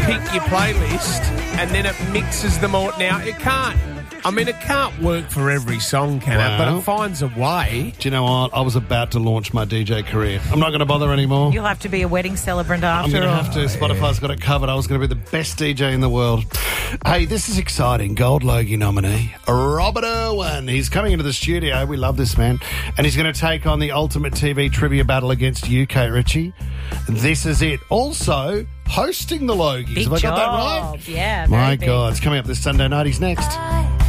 pick your playlist and then it mixes them all. Now, it can't work for every song, can it? But it finds a way. Do you know what? I was about to launch my DJ career. I'm not going to bother anymore. You'll have to be a wedding celebrant after I'm going to all. have to. Spotify's got it covered. I was going to be the best DJ in the world. Hey, this is exciting. Gold Logie nominee, Robert Irwin. He's coming into the studio. We love this man. And he's going to take on the Ultimate TV Trivia Battle against UK Richie. This is it. Also, hosting the Logies. Big Have I got that job. right? Yeah, My very big. God. It's coming up this Sunday night. He's next.